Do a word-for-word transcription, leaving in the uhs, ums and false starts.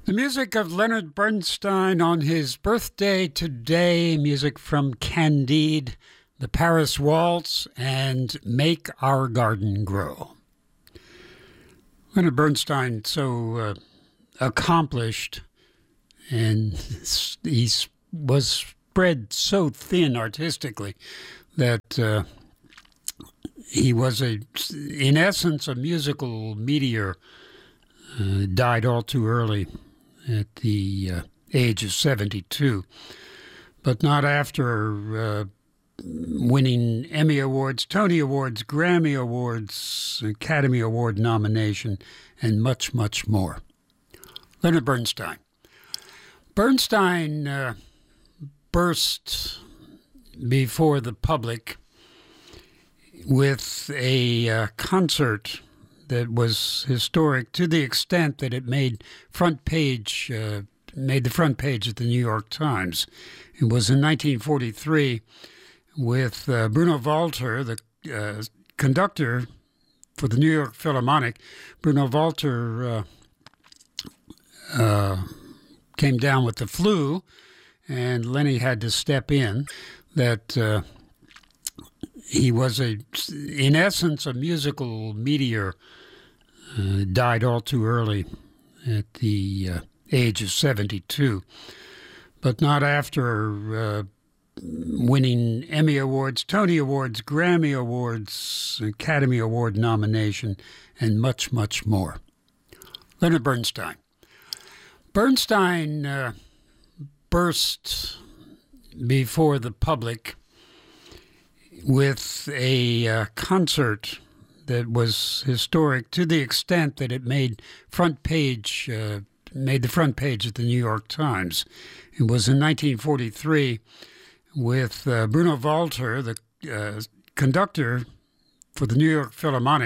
The music of Leonard Bernstein on his birthday today, music from Candide, the Paris Waltz, and Make Our Garden Grow. Leonard Bernstein, so uh, accomplished, and he was spread so thin artistically that uh, he was, a, in essence, a musical meteor. Uh, died all too early at the uh, age of seventy-two, but not after uh, winning Emmy Awards, Tony Awards, Grammy Awards, Academy Award nomination, and much, much more. Leonard Bernstein. Bernstein uh, burst before the public with a uh, concert that was historic to the extent that it made front page, uh, made the front page of the New York Times. It was in nineteen forty-three with uh, Bruno Walter, the uh, conductor for the New York Philharmonic. Bruno Walter uh, uh, came down with the flu, and Lenny had to step in. That uh, he was, a, in essence, a musical meteor. Uh, died all too early at the uh, age of seventy-two, but not after uh, winning Emmy Awards, Tony Awards, Grammy Awards, Academy Award nomination, and much, much more. Leonard Bernstein. Bernstein uh, burst before the public with a uh, concert that was historic to the extent that it made front page, uh, made the front page of the New York Times. It was in nineteen forty-three with uh, Bruno Walter, the uh, conductor for the New York Philharmonic.